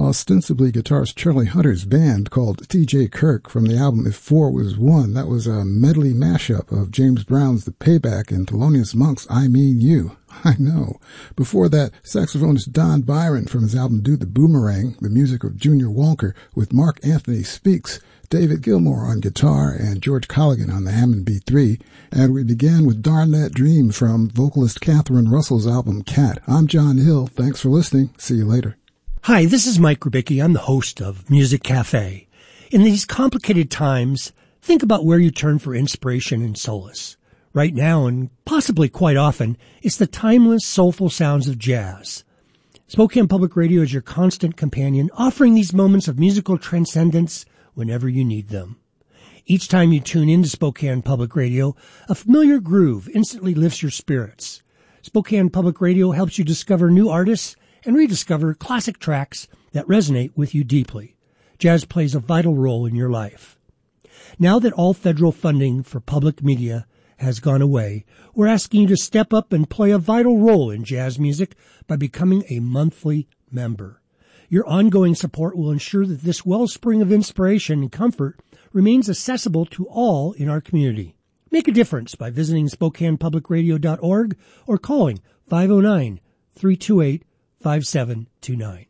ostensibly guitarist Charlie Hunter's band called T.J. Kirk from the album If Four Was One. That was a medley mashup of James Brown's The Payback and Thelonious Monk's I Mean You. I know. Before that, saxophonist Don Byron from his album Do the Boomerang, the music of Junior Walker with Mark Anthony Speaks, David Gilmour on guitar, and George Colligan on the Hammond B3. And we began with Darn That Dream from vocalist Catherine Russell's album Cat. I'm John Hill. Thanks for listening. See you later. Hi, this is Mike Grabicki. I'm the host of Music Cafe. In these complicated times, think about where you turn for inspiration and solace. Right now, and possibly quite often, it's the timeless, soulful sounds of jazz. Spokane Public Radio is your constant companion, offering these moments of musical transcendence whenever you need them. Each time you tune into Spokane Public Radio, a familiar groove instantly lifts your spirits. Spokane Public Radio helps you discover new artists and rediscover classic tracks that resonate with you deeply. Jazz plays a vital role in your life. Now that all federal funding for public media has gone away, we're asking you to step up and play a vital role in jazz music by becoming a monthly member. Your ongoing support will ensure that this wellspring of inspiration and comfort remains accessible to all in our community. Make a difference by visiting SpokanePublicRadio.org or calling 509-328-5729.